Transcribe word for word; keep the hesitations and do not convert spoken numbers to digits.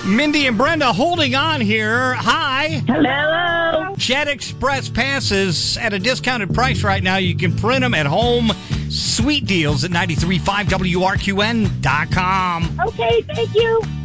Mindy and Brenda holding on here. Hi. Hello. Jet Express passes at a discounted price right now. You can print them at home. Sweet deals at nine three five W R Q N dot com. Okay, thank you.